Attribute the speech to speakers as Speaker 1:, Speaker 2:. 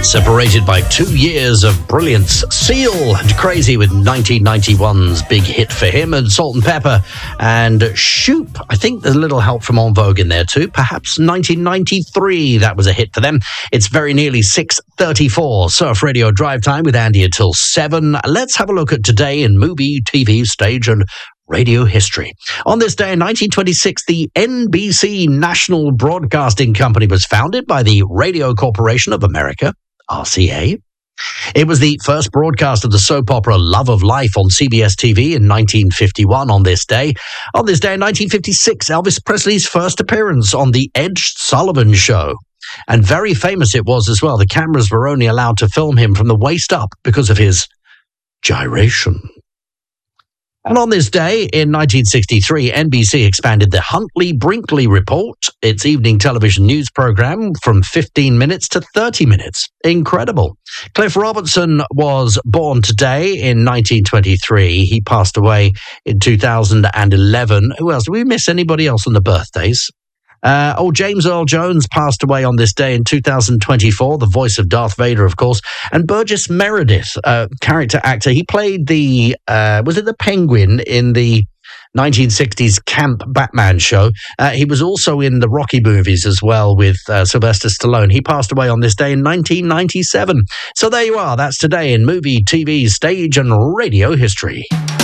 Speaker 1: Separated by 2 years of brilliance, Seal and Crazy with 1991's big hit for him, and Salt and Pepper and Shoop. I think there's a little help from En Vogue in there too. Perhaps 1993, that was a hit for them. It's very nearly 6:34. Surf Radio Drive Time with Andy until 7. Let's have a look at today in movie, TV, stage and radio history. On this day in 1926, the NBC National Broadcasting Company was founded by the Radio Corporation of America, RCA. It was the first broadcast of the soap opera Love of Life on CBS TV in 1951 on this day. On this day in 1956, Elvis Presley's first appearance on The Ed Sullivan Show. And very famous it was as well. The cameras were only allowed to film him from the waist up because of his gyration. And on this day, in 1963, NBC expanded the Huntley-Brinkley Report, its evening television news program, from 15 minutes to 30 minutes. Incredible. Cliff Robertson was born today in 1923. He passed away in 2011. Who else? Did we miss anybody else on the birthdays? James Earl Jones passed away on this day in 2024, the voice of Darth Vader, of course. And Burgess Meredith, character actor, he played was it the Penguin in the 1960s camp Batman show? He was also in the Rocky movies as well with Sylvester Stallone. He passed away on this day in 1997. So there you are. That's today in movie, TV, stage and radio history.